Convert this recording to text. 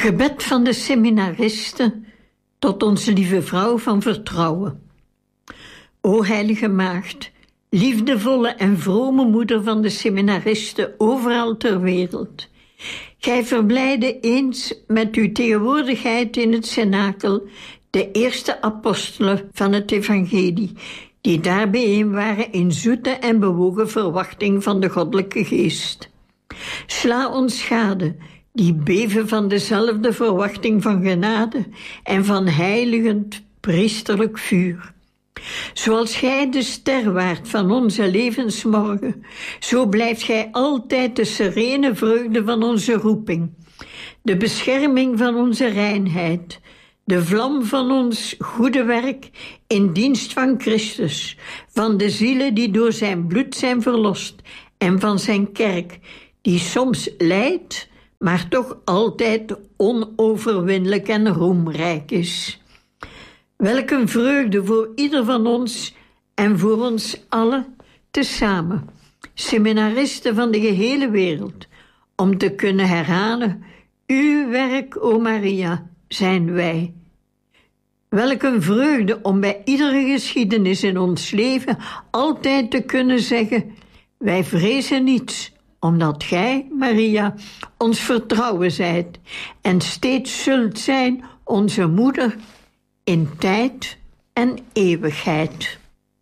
Gebed van de seminaristen tot onze lieve vrouw van vertrouwen. O heilige maagd, liefdevolle en vrome moeder van de seminaristen overal ter wereld. Gij verblijde eens met uw tegenwoordigheid in het cenakel de eerste apostelen van het evangelie, die daar bijeen waren in zoete en bewogen verwachting van de goddelijke geest. Sla ons gade, die beven van dezelfde verwachting van genade en van heiligend priesterlijk vuur. Zoals gij de ster waart van onze levensmorgen, zo blijft gij altijd de serene vreugde van onze roeping, de bescherming van onze reinheid, de vlam van ons goede werk in dienst van Christus, van de zielen die door zijn bloed zijn verlost en van zijn kerk, die soms lijdt, maar toch altijd onoverwinnelijk en roemrijk is. Welk een vreugde voor ieder van ons en voor ons allen tezamen, seminaristen van de gehele wereld, om te kunnen herhalen: uw werk, o Maria, zijn wij. Welk een vreugde om bij iedere geschiedenis in ons leven altijd te kunnen zeggen: wij vrezen niets, omdat gij, Maria, ons vertrouwen zijt en steeds zult zijn onze moeder in tijd en eeuwigheid.